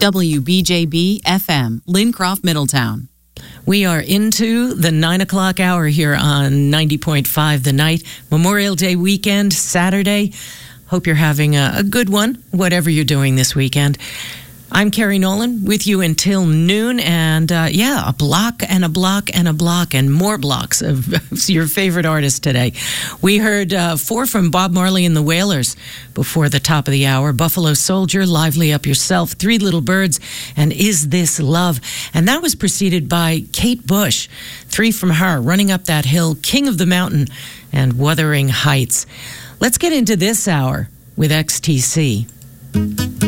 WBJB FM, Lincroft, Middletown. We are into the 9 o'clock hour here on 90.5 The Night. Memorial Day weekend, Saturday. Hope you're having a good one, whatever you're doing this weekend. I'm Carrie Nolan with you until noon, and a block and a block and a block and more blocks of your favorite artists today. We heard 4 from Bob Marley and the Wailers before the top of the hour. Buffalo Soldier, Lively Up Yourself, Three Little Birds, and Is This Love? And that was preceded by Kate Bush, 3 from her, Running Up That Hill, King of the Mountain, and Wuthering Heights. Let's get into this hour with XTC.